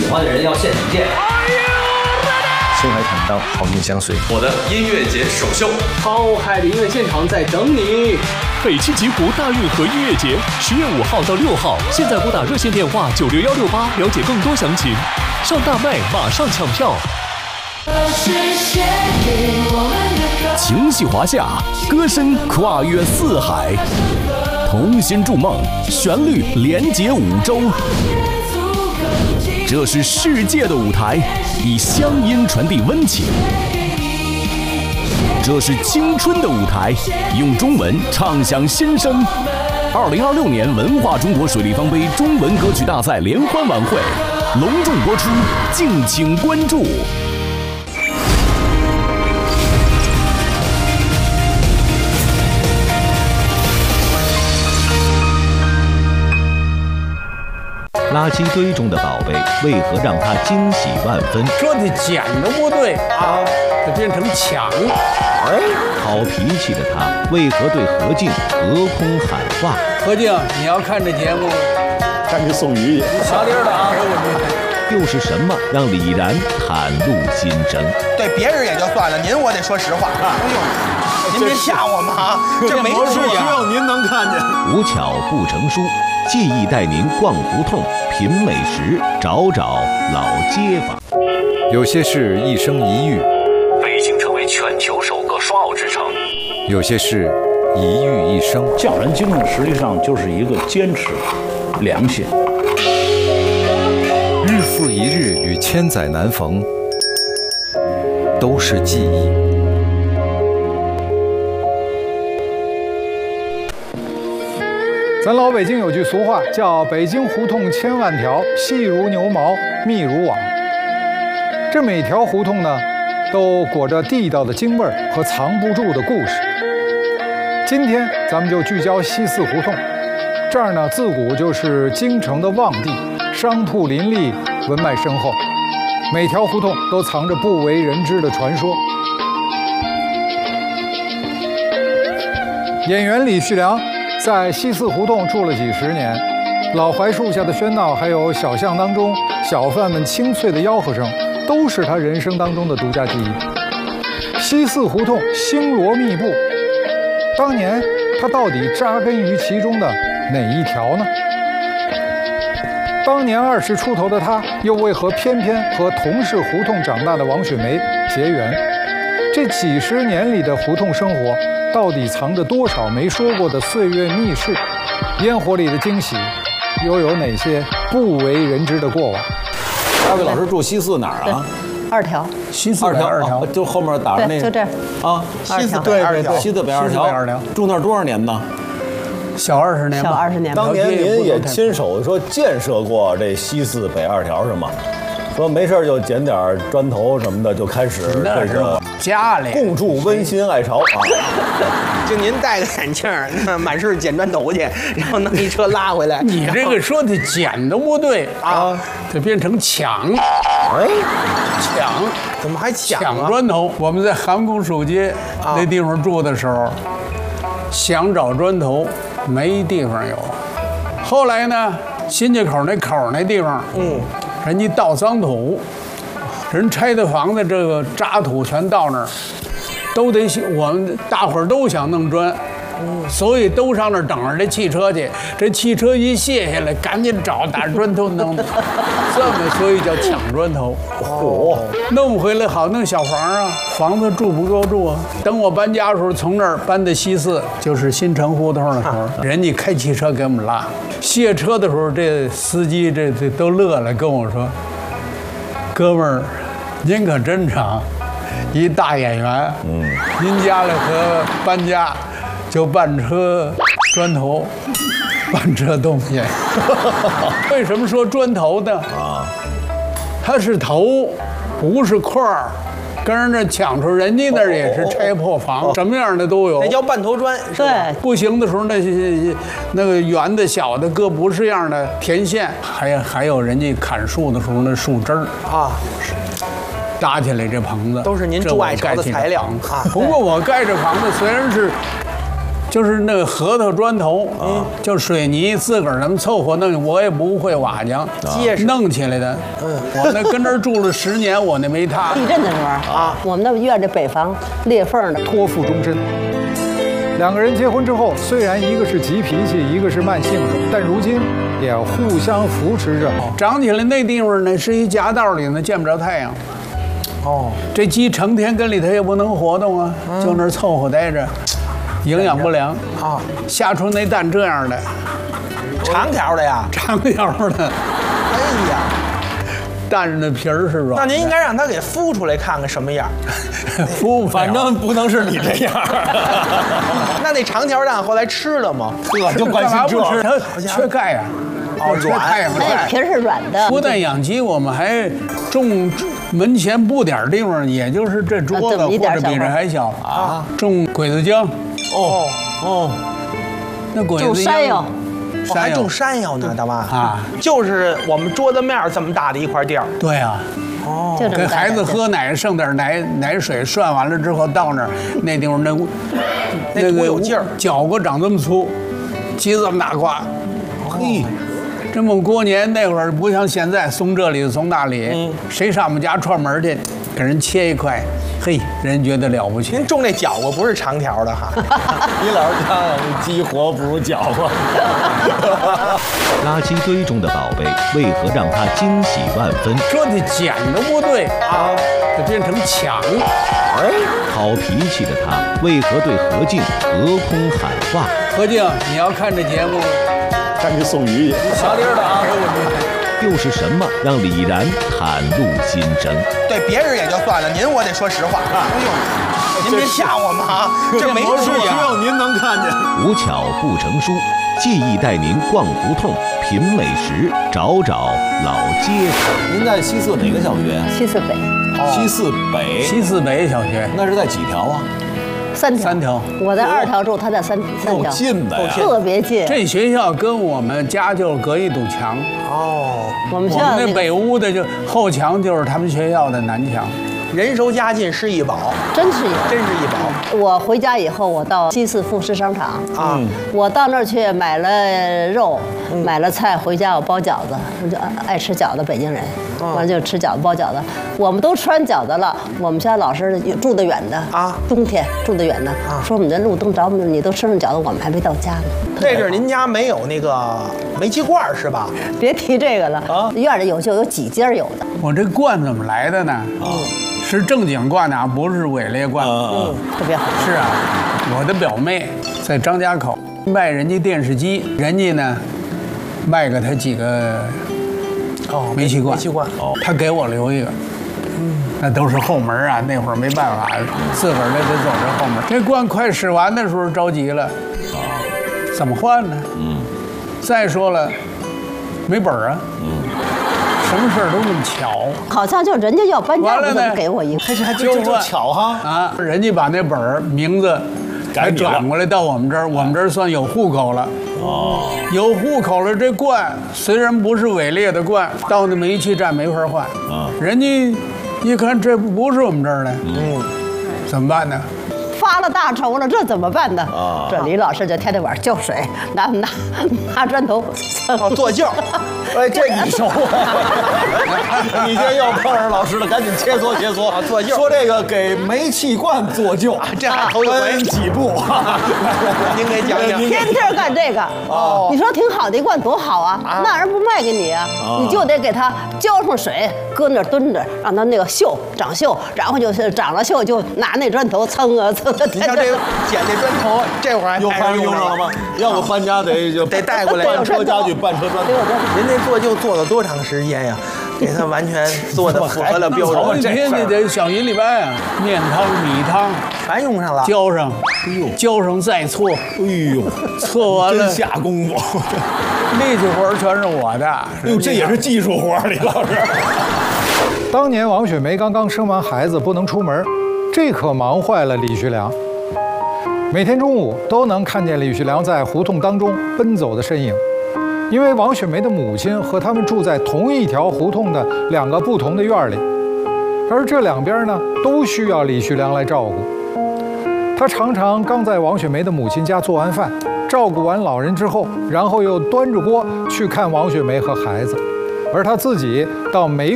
欢的人要现场见。 心怀坦荡，好运相随。 我的音乐节首秀， 超嗨的音乐现场在等你。 北汽极狐大运河音乐节10月5号到6号，现在拨打热线电话96168了解更多详情。上大麦马上抢票。情系华夏，歌声跨越四海，同心筑梦，旋律连接5洲。这是世界的舞台，以乡音传递温情。这是青春的舞台，用中文唱响新生。2026年文化中国水立方杯中文歌曲大赛联欢晚会隆重播出，敬请关注。 垃圾堆中的宝贝，为何让他惊喜万分？ 说的捡都不对啊，就变成抢。 好脾气的他，为何对何静隔空喊话？ 何静，你要看这节目， 赶紧送鱼去。 你小点的啊！ 又是什么让李然袒露心声？ 对别人也就算了，您我得说实话。哎呦，您别吓我们啊！这没事只有您能看见。 无巧不成书，记忆带您逛胡同，品美食，找找老街坊。 有些事一生一遇， 北京成为全球首个双奥之城。 有些事一遇一生。 匠人精神实际上就是一个坚持、良心。 日复一日与千载难逢，都是记忆。 咱老北京有句俗话，叫“北京胡同千万条，细如牛毛，密如网”。这每条胡同呢，都裹着地道的京味儿和藏不住的故事。今天咱们就聚焦西四胡同，这儿呢自古就是京城的旺地，商铺林立，文脉深厚。每条胡同都藏着不为人知的传说。演员李旭良在西四胡同住了几十年，老槐树下的喧闹，还有小巷当中小贩们清脆的吆喝声，都是他人生当中的独家记忆。西四胡同星罗密布，当年他到底扎根于其中的哪一条呢？当年20出头的他，又为何偏偏和同是胡同长大的王雪梅结缘？这几十年里的胡同生活，到底藏着多少没说过的岁月秘事？烟火里的惊喜，又有哪些不为人知的过往？ 二位老师住西四哪儿啊 ？2条。 西四北2条，就后面打着那就这啊， 西四北2条，西四北2条，住那儿多少年呢？ 小20年吧。 小20年。 当年您也亲手说建设过这西四北2条是吗？说没事就捡点砖头什么的，就开始这个家里共筑温馨爱巢啊。 就您戴个眼镜，满是捡砖头去，然后弄一车拉回来。 你这个说的捡都不对啊，就变成抢。抢怎么还抢砖头？我们在韩公署街那地方住的时候，想找砖头没地方有。后来呢，新街口那口那地方，人家倒脏土，人拆的房子这个渣土全到那儿，都得我们大伙儿都想弄砖。所以都上那儿等着这汽车去，这汽车一卸下来，赶紧找打砖头弄，这么所以叫抢砖头。弄回来好弄小房啊，房子住不够住啊。等我搬家的时候，从那儿搬到西四，就是新城胡同的时候，人家开汽车给我们拉。卸车的时候，这司机这都乐了，跟我说：“哥们儿，您可真长，一大演员，您家里和搬家。”就半车砖头，半车东西。为什么说砖头呢？它是头，不是块儿。跟人那抢出，人家那儿也是拆破房，什么样的都有。 那叫半头砖。 对， 不行的时候，那个圆的、小的，各不是样的填线，还有人家砍树的时候那树枝儿啊。搭起来这棚子都是您住爱巢的材料啊。不过我盖这房子虽然是。 就是那个核桃砖头，就水泥自个儿咱们凑合弄，我也不会瓦匠，弄起来的。我那跟这儿住了10年，我那没塌。 地震的时候啊，我们那院这北房裂缝的， 托付终身。2个人结婚之后，虽然一个是急脾气，一个是慢性子，但如今也互相扶持着。 长起来那地方呢，是一夹道里呢，见不着太阳。这鸡成天跟里头也不能活动啊，就那儿凑合待着，营养不良啊。下出那蛋这样的， 长条的呀， 长条的。 哎呀， 蛋的皮儿是软。 那您应该让他给孵出来看看什么样。 孵， 反正不能是你这样。 那长条蛋后来吃了吗？ 就关心这， 吃它缺钙呀。 软， 那皮儿是软的。 孵蛋养鸡，我们还种门前布点地方，也就是这桌子或者比这还小啊。种鬼子姜。那鬼子山药。 还种山药呢，大妈啊，就是我们桌子面这么大的一块地儿。 对啊。给孩子喝奶，剩点奶水涮完了之后到那儿，那地方那土有劲儿， 脚瓜长这么粗，鸡这么大瓜，嘿，这么过年那会儿不像现在送这里送那里，谁上我们家串门去，给人切一块，嘿，人觉得了不起。 您种这脚瓜不是长条的哈？ 你老是看鸡活不如脚瓜。 垃圾堆中的宝贝，为何让他惊喜万分？ 说的捡都不对啊，就变成抢。 好脾气的他，为何对何静隔空喊话？ 何静，你要看这节目， 赶紧送鱼去。 小李的啊， 又是什么让李然袒露心声？ 对别人也就算了，您我得说实话。您别吓我们啊，这没事只有您能看见。 无巧不成书，记忆带您逛胡同，品美食，找找老街坊。 您在西四哪个小学？ 西四北。 西四北。 西四北小学， 那是在几条啊 ？3条。我在2条住，他在3条。 够近的呀， 特别近。 这学校跟我们家就隔一堵墙。 我们学校那北屋的就后墙就是他们学校的南墙。 人熟家近是一宝， 真是一宝。 我回家以后，我到西四副食商场啊，我到那儿去买了肉，买了菜，回家我包饺子，我就爱吃饺子，北京人，完了就吃饺子包饺子。我们都吃完饺子了，我们家老师住得远的啊，冬天住得远的，说我们这路东找我们，你都吃上饺子，我们还没到家呢。 这阵您家没有那个煤气罐是吧？ 别提这个了啊，院里有就有几间有的。 我这罐怎么来的呢？是正经罐啊，不是伪劣罐。 特别好。 是啊，我的表妹在张家口卖人家电视机，人家呢卖给他几个煤气罐。他给我留一个。那都是后门啊，那会儿没办法，自个儿得走这后门。这罐快使完的时候着急了，怎么换呢？再说了，没本儿啊。什么事儿都那么巧， 好像就人家要搬家， 完了呢， 给我一个， 还就巧哈啊！人家把那本儿名字还转过来到我们这儿，我们这儿算有户口了。有户口了，这罐虽然不是伪劣的罐，到那煤气站没法换。人家一看这不是我们这儿的，怎么办呢？ 发了大愁了，这怎么办呢？这李老师就天天晚上浇水，拿砖头做臼。 哎，这你熟啊？你这又碰上老师了，赶紧切磋切磋。 做臼。 说这个给煤气罐做臼， 这还头一回几步？ 您给讲讲。 天天干这个，你说挺好的一罐多好啊，那人不卖给你啊，你就得给他浇上水，搁那蹲着，让他那个锈长锈，然后就是长了锈，就拿那砖头蹭啊蹭。 你像这个捡这砖头，这会儿还又快用上了吗？要不搬家得带过来， 半车家具，半车砖头。 您这做就做了多长时间呀？给他完全做的符合了标准。 这天得小1礼拜啊，面汤、米汤全用上了， 浇上，浇上再搓， 哎呦， 搓完了真下功夫， 力气活全是我的。 哎呦，这也是技术活，李老师。 当年王雪梅刚刚生完孩子不能出门，这可忙坏了李旭良。每天中午都能看见李旭良在胡同当中奔走的身影，因为王雪梅的母亲和他们住在同一条胡同的2个不同的院里，而这两边呢都需要李旭良来照顾。 他常常刚在王雪梅的母亲家做完饭，照顾完老人之后，然后又端着锅去看王雪梅和孩子，而他自己到美